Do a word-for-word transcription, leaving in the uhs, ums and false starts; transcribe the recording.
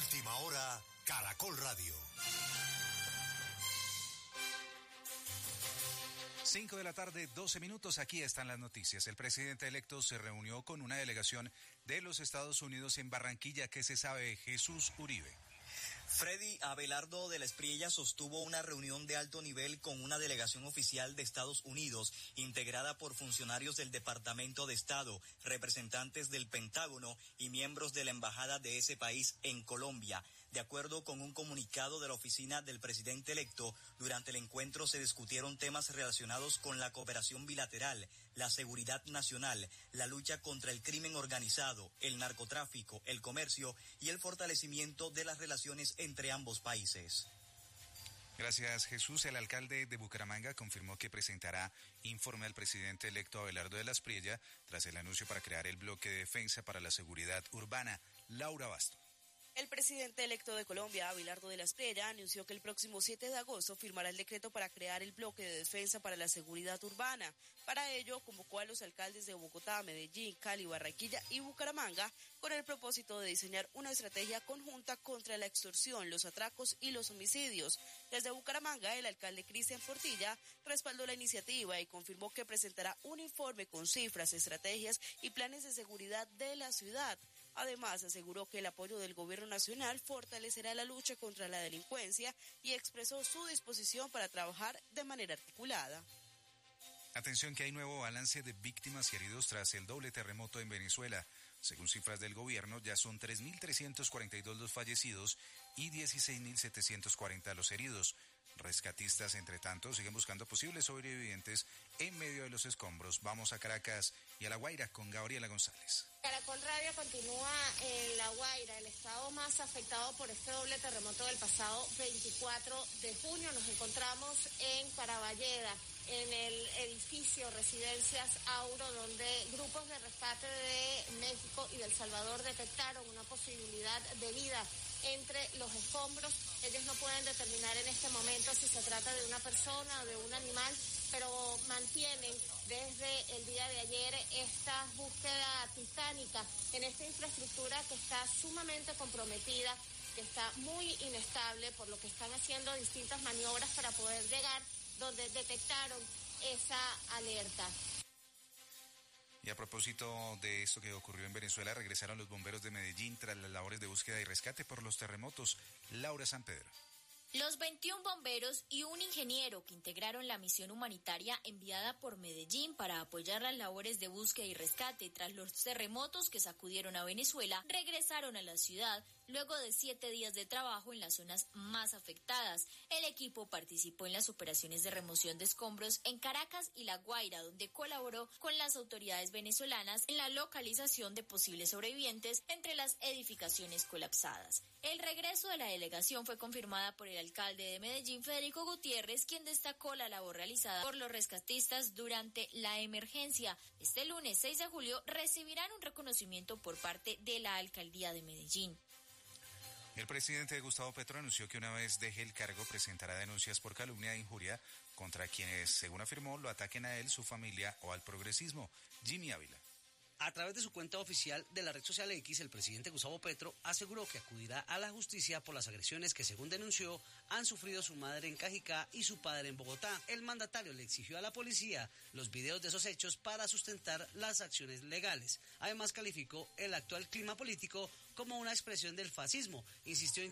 Última hora, Caracol Radio. Cinco de la tarde, doce minutos, aquí están las noticias. El presidente electo se reunió con una delegación de los Estados Unidos en Barranquilla. ¿Qué se sabe? Jesús Uribe. Freddy Abelardo de la Espriella sostuvo una reunión de alto nivel con una delegación oficial de Estados Unidos integrada por funcionarios del Departamento de Estado, representantes del Pentágono y miembros de la embajada de ese país en Colombia. De acuerdo con un comunicado de la oficina del presidente electo, durante el encuentro se discutieron temas relacionados con la cooperación bilateral, la seguridad nacional, la lucha contra el crimen organizado, el narcotráfico, el comercio y el fortalecimiento de las relaciones entre ambos países. Gracias, Jesús. El alcalde de Bucaramanga confirmó que presentará informe al presidente electo Abelardo de la Espriella tras el anuncio para crear el bloque de defensa para la seguridad urbana. Laura Basto. El presidente electo de Colombia, Abelardo de la Espriella, anunció que el próximo siete de agosto firmará el decreto para crear el bloque de defensa para la seguridad urbana. Para ello, convocó a los alcaldes de Bogotá, Medellín, Cali, Barranquilla y Bucaramanga con el propósito de diseñar una estrategia conjunta contra la extorsión, los atracos y los homicidios. Desde Bucaramanga, el alcalde Cristian Portilla respaldó la iniciativa y confirmó que presentará un informe con cifras, estrategias y planes de seguridad de la ciudad. Además, aseguró que el apoyo del gobierno nacional fortalecerá la lucha contra la delincuencia y expresó su disposición para trabajar de manera articulada. Atención que hay nuevo balance de víctimas y heridos tras el doble terremoto en Venezuela. Según cifras del gobierno, ya son tres mil trescientos cuarenta y dos los fallecidos y dieciséis mil setecientos cuarenta los heridos. Rescatistas, entre tanto, siguen buscando posibles sobrevivientes en medio de los escombros. Vamos a Caracas y a La Guaira con Gabriela González. Caracol Radio continúa en La Guaira, el estado más afectado por este doble terremoto del pasado veinticuatro de junio. Nos encontramos en Caraballeda, en el edificio Residencias Auro, donde grupos de rescate de México y de El Salvador detectaron una posibilidad de vida entre los escombros. Ellos no pueden determinar en este momento si se trata de una persona o de un animal, pero mantienen desde el día de ayer esta búsqueda titánica en esta infraestructura que está sumamente comprometida, que está muy inestable, por lo que están haciendo distintas maniobras para poder llegar donde detectaron esa alerta. Y a propósito de esto que ocurrió en Venezuela, regresaron los bomberos de Medellín tras las labores de búsqueda y rescate por los terremotos. Laura San Pedro. Los veintiún bomberos y un ingeniero que integraron la misión humanitaria enviada por Medellín para apoyar las labores de búsqueda y rescate tras los terremotos que sacudieron a Venezuela regresaron a la ciudad luego de siete días de trabajo en las zonas más afectadas. El equipo participó en las operaciones de remoción de escombros en Caracas y La Guaira, donde colaboró con las autoridades venezolanas en la localización de posibles sobrevivientes entre las edificaciones colapsadas. El regreso de la delegación fue confirmada por el alcalde de Medellín, Federico Gutiérrez, quien destacó la labor realizada por los rescatistas durante la emergencia. Este lunes seis de julio recibirán un reconocimiento por parte de la alcaldía de Medellín. El presidente Gustavo Petro anunció que una vez deje el cargo presentará denuncias por calumnia e injuria contra quienes, según afirmó, lo ataquen a él, su familia o al progresismo. Jimmy Ávila. A través de su cuenta oficial de la red social X, el presidente Gustavo Petro aseguró que acudirá a la justicia por las agresiones que, según denunció, han sufrido su madre en Cajicá y su padre en Bogotá. El mandatario le exigió a la policía los videos de esos hechos para sustentar las acciones legales. Además, calificó el actual clima político como una expresión del fascismo. Insistió en